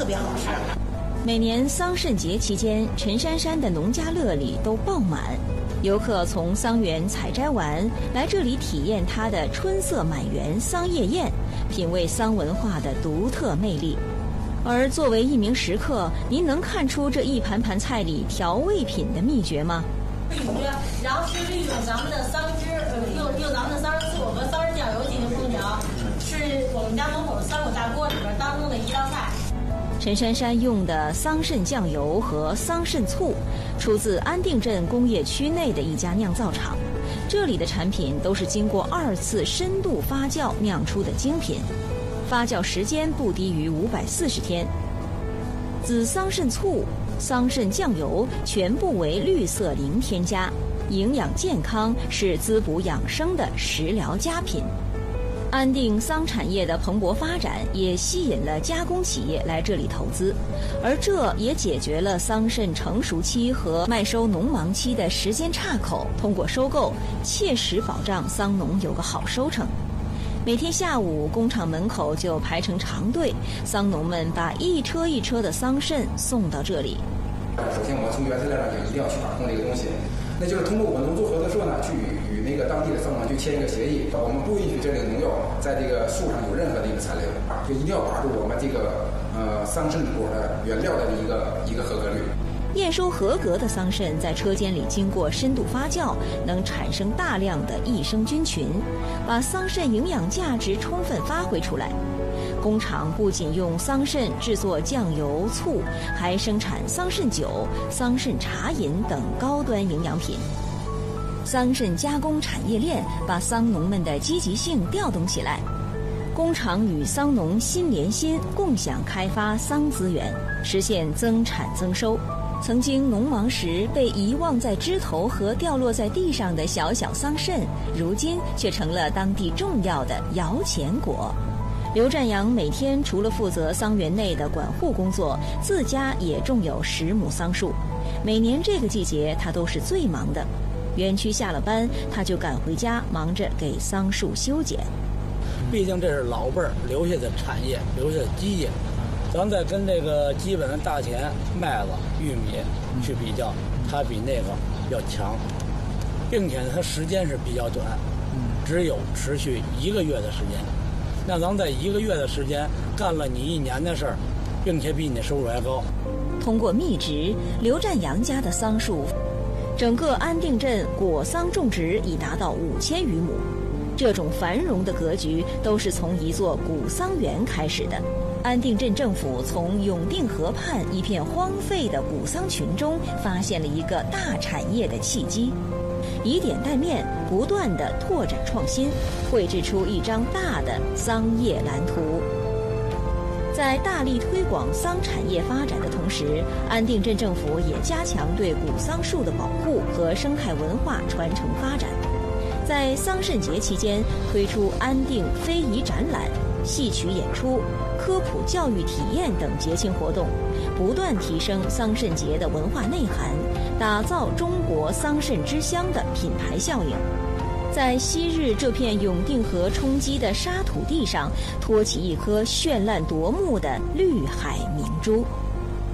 特别好吃。 每年桑葚节期间，陈珊珊的农家乐里都爆满，游客从桑园采摘完，来这里体验它的春色满园桑叶宴，品味桑文化的独特魅力。而作为一名食客，您能看出这一盘盘菜里调味品的秘诀吗？ 鱼，然后是利用咱们的桑汁，用咱们的桑汁醋和桑汁酱油进行烹调，是我们家门口的3口大锅里边当中的一道菜。 陈珊珊用的桑葚酱油和桑葚醋出自安定镇工业区内的一家酿造厂，这里的产品都是经过2次深度发酵酿出的精品，发酵时间不低于540天。紫桑葚醋、桑葚酱油全部为绿色零添加，营养健康，是滋补养生的食疗佳品。安定桑产业的蓬勃发展也吸引了加工企业来这里投资，而这也解决了桑葚成熟期和麦收农忙期的时间岔口，通过收购切实保障桑农有个好收成。每天下午，工厂门口就排成长队，桑农们把一车一车的桑葚送到这里。 首先，我们从原材料上就一定要去把控这个东西，那就是通过我们农作合作社呢，去与那个当地的桑农去签一个协议，我们不允许这个农药在这个树上有任何的一个残留，就一定要把住我们这个桑葚果的原料的一个合格率。 验收合格的桑葚在车间里经过深度发酵，能产生大量的益生菌群，把桑葚营养价值充分发挥出来。工厂不仅用桑葚制作酱油、醋，还生产桑葚酒、桑葚茶饮等高端营养品。桑葚加工产业链把桑农们的积极性调动起来，工厂与桑农心连心，共享开发桑资源，实现增产增收。曾经农忙时被遗忘在枝头和掉落在地上的小小桑葚，如今却成了当地重要的摇钱果。刘占阳每天除了负责桑园内的管护工作，自家也种有10亩桑树。每年这个季节，他都是最忙的。园区下了班，他就赶回家，忙着给桑树修剪。 毕竟这是老辈儿留下的产业，留下的基业。咱再跟这个基本的大田、麦子、玉米去比较，它比那个要强，并且呢，它时间是比较短，只有持续1个月的时间。那咱在1个月的时间干了你1年的事儿，并且比你的收入还高。 通过密植，刘占阳家的桑树，整个安定镇果桑种植已达到5000余亩。这种繁荣的格局都是从一座古桑园开始的。安定镇政府从永定河畔一片荒废的古桑群中发现了一个大产业的契机，以点带面，不断地拓展创新，绘制出一张大的桑业蓝图。在大力推广桑产业发展的同时，安定镇政府也加强对古桑树的保护和生态文化传承发展。在桑葚节期间，推出安定非遗展览、戏曲演出、科普教育体验等节庆活动，不断提升桑葚节的文化内涵，打造中国桑葚之乡的品牌效应。在昔日这片永定河冲击的沙土地上，托起一颗绚烂夺目的绿海明珠。